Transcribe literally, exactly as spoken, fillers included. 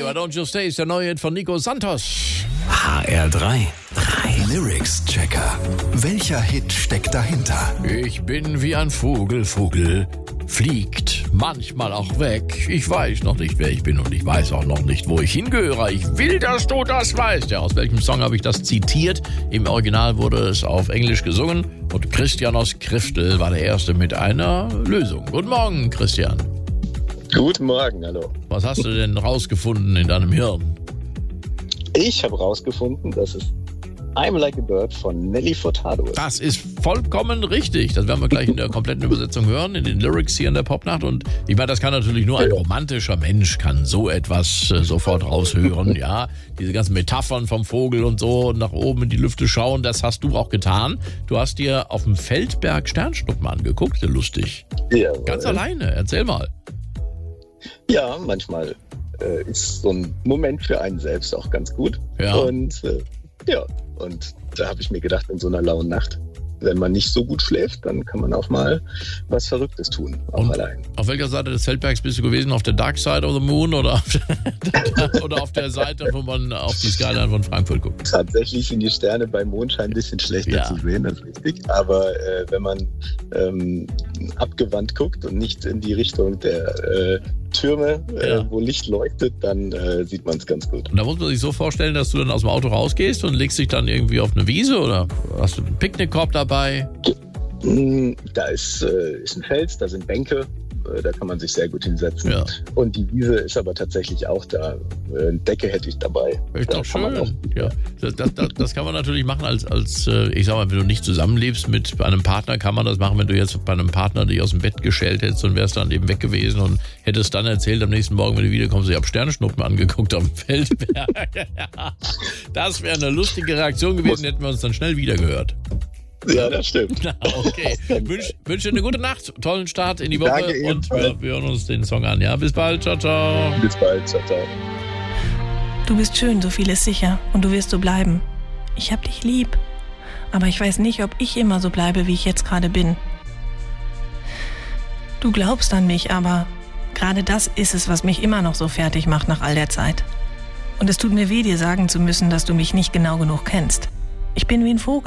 Why Don't You Stay ist der neue Hit von Nico Santos. H R drei. drei. Lyrics-Checker. Welcher Hit steckt dahinter? Ich bin wie ein Vogel, Vogel fliegt manchmal auch weg. Ich weiß noch nicht, wer ich bin und ich weiß auch noch nicht, wo ich hingehöre. Ich will, dass du das weißt. Ja, aus welchem Song habe ich das zitiert? Im Original wurde es auf Englisch gesungen und Christian aus Kriftel war der Erste mit einer Lösung. Guten Morgen, Christian. Guten Morgen, hallo. Was hast du denn rausgefunden in deinem Hirn? Ich habe rausgefunden, dass es I'm Like a Bird von Nelly Furtado ist. Das ist vollkommen richtig. Das werden wir gleich in der kompletten Übersetzung hören, in den Lyrics hier in der Popnacht. Und ich meine, das kann natürlich nur ein romantischer Mensch, kann so etwas äh, sofort raushören. Ja, diese ganzen Metaphern vom Vogel und so nach oben in die Lüfte schauen, das hast du auch getan. Du hast dir auf dem Feldberg Sternschnuppen angeguckt, lustig. Ja, Ganz alleine, erzähl mal. Ja, manchmal äh, ist so ein Moment für einen selbst auch ganz gut. Ja. Und äh, ja, und da habe ich mir gedacht, in so einer lauen Nacht, wenn man nicht so gut schläft, dann kann man auch mal was Verrücktes tun, auch und allein. Auf welcher Seite des Feldbergs bist du gewesen? Auf der Dark Side of the Moon oder auf der, oder auf der Seite, wo man auf die Skyline von Frankfurt guckt? Tatsächlich in die Sterne bei Mondschein ein bisschen schlechter Ja. zu sehen, das ist richtig. Aber äh, wenn man ähm, abgewandt guckt und nicht in die Richtung der äh, Türme, äh, Ja. wo Licht leuchtet, dann äh, sieht man es ganz gut. Und da muss man sich so vorstellen, dass du dann aus dem Auto rausgehst und legst dich dann irgendwie auf eine Wiese oder hast du einen Picknickkorb dabei? Mm, Da ist, äh, ist ein Fels, da sind Bänke, äh, da kann man sich sehr gut hinsetzen. Ja. Und die Wiese ist aber tatsächlich auch da. Äh, eine Decke hätte ich dabei. Ist Da doch kann man auch- schön. Ja. Das, das, das, das kann man natürlich machen als, als äh, ich sag mal, wenn du nicht zusammenlebst mit einem Partner, kann man das machen, wenn du jetzt bei einem Partner dich aus dem Bett geschält hättest und wärst dann eben weg gewesen und hättest dann erzählt am nächsten Morgen, wenn du wiederkommst, ich habe Sternschnuppen angeguckt auf dem Feldberg. Ja, das wäre eine lustige Reaktion gewesen, hätten wir uns dann schnell wiedergehört. Ja, das stimmt. Na, okay. Wünsch, wünsche eine gute Nacht, tollen Start in die Woche Danke und wir, ebenfalls. wir hören uns den Song an. Ja, bis bald. Ciao, ciao. Bis bald. Ciao, ciao. Du bist schön, so viel ist sicher und du wirst so bleiben. Ich hab dich lieb, aber ich weiß nicht, ob ich immer so bleibe, wie ich jetzt gerade bin. Du glaubst an mich, aber gerade das ist es, was mich immer noch so fertig macht nach all der Zeit. Und es tut mir weh, dir sagen zu müssen, dass du mich nicht genau genug kennst. Ich bin wie ein Vogel.